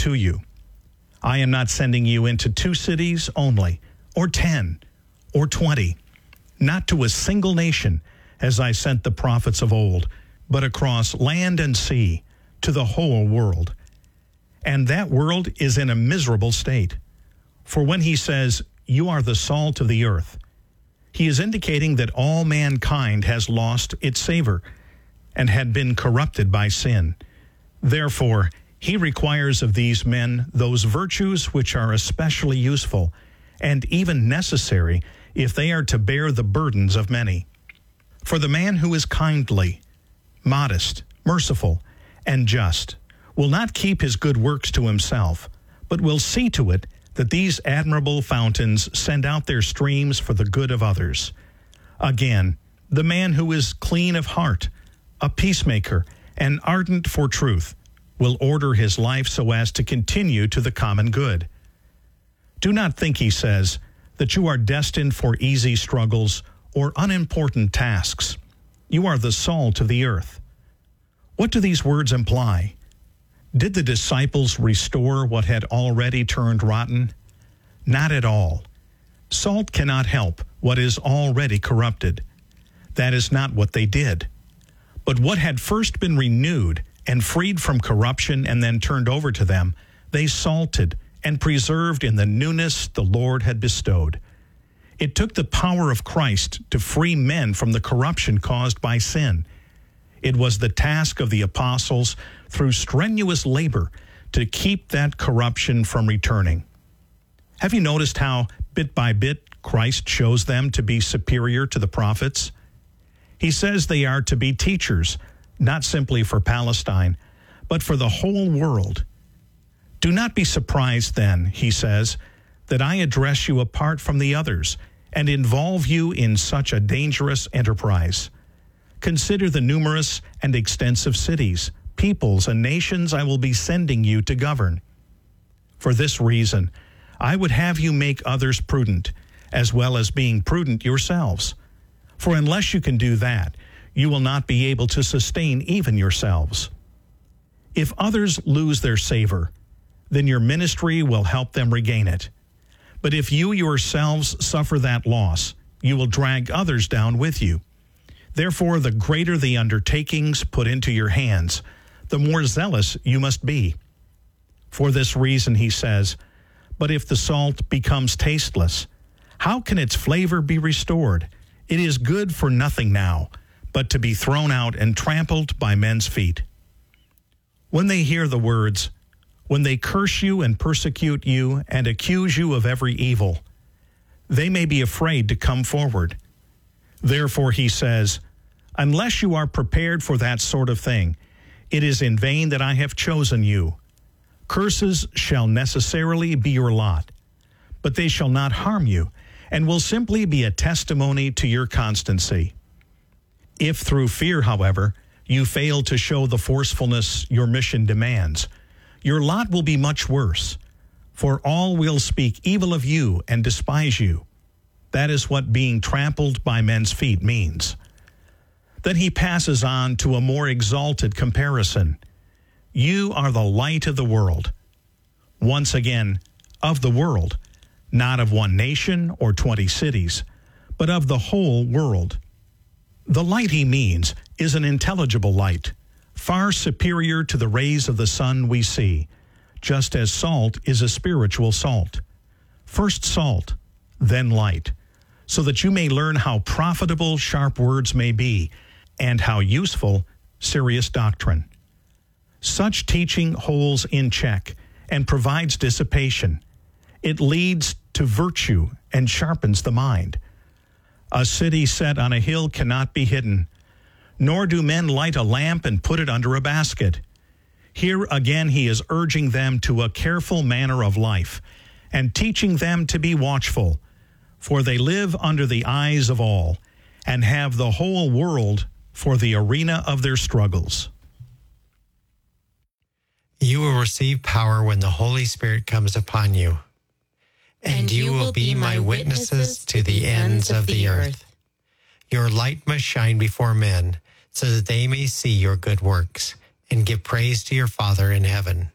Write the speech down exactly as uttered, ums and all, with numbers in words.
to you. I am not sending you into two cities only, or ten, or twenty, not to a single nation, as I sent the prophets of old, but across land and sea, to the whole world. And that world is in a miserable state. For when he says, you are the salt of the earth, he is indicating that all mankind has lost its savor and had been corrupted by sin. Therefore, he requires of these men those virtues which are especially useful and even necessary if they are to bear the burdens of many. For the man who is kindly, modest, merciful, and just will not keep his good works to himself, but will see to it that these admirable fountains send out their streams for the good of others. Again, the man who is clean of heart, a peacemaker, and ardent for truth, will order his life so as to continue to the common good. Do not think, he says, that you are destined for easy struggles or unimportant tasks. You are the salt of the earth. What do these words imply? Did the disciples restore what had already turned rotten? Not at all. Salt cannot help what is already corrupted. That is not what they did. But what had first been renewed and freed from corruption and then turned over to them, they salted and preserved in the newness the Lord had bestowed. It took the power of Christ to free men from the corruption caused by sin. It was the task of the apostles, through strenuous labor, to keep that corruption from returning. Have you noticed how, bit by bit, Christ shows them to be superior to the prophets? He says they are to be teachers, not simply for Palestine, but for the whole world. Do not be surprised then, he says, that I address you apart from the others and involve you in such a dangerous enterprise. Consider the numerous and extensive cities, peoples, and nations I will be sending you to govern. For this reason, I would have you make others prudent, as well as being prudent yourselves. For unless you can do that, you will not be able to sustain even yourselves. If others lose their savor, then your ministry will help them regain it. But if you yourselves suffer that loss, you will drag others down with you. Therefore, the greater the undertakings put into your hands, the more zealous you must be. For this reason, he says, but if the salt becomes tasteless, how can its flavor be restored? It is good for nothing now, but to be thrown out and trampled by men's feet. When they hear the words, when they curse you and persecute you and accuse you of every evil, they may be afraid to come forward. Therefore, he says, unless you are prepared for that sort of thing, it is in vain that I have chosen you. Curses shall necessarily be your lot, but they shall not harm you, and will simply be a testimony to your constancy. If through fear, however, you fail to show the forcefulness your mission demands, your lot will be much worse, for all will speak evil of you and despise you. That is what being trampled by men's feet means. Then he passes on to a more exalted comparison. You are the light of the world. Once again, of the world, not of one nation or twenty cities, but of the whole world. The light he means is an intelligible light, far superior to the rays of the sun we see, just as salt is a spiritual salt. First salt, then light, so that you may learn how profitable sharp words may be, and how useful serious doctrine. Such teaching holds in check and provides dissipation. It leads to virtue and sharpens the mind. A city set on a hill cannot be hidden, nor do men light a lamp and put it under a basket. Here again he is urging them to a careful manner of life and teaching them to be watchful, for they live under the eyes of all and have the whole world for the arena of their struggles. You will receive power when the Holy Spirit comes upon you, and, and you will be my witnesses to the ends of the earth. Your light must shine before men, so that they may see your good works and give praise to your Father in heaven.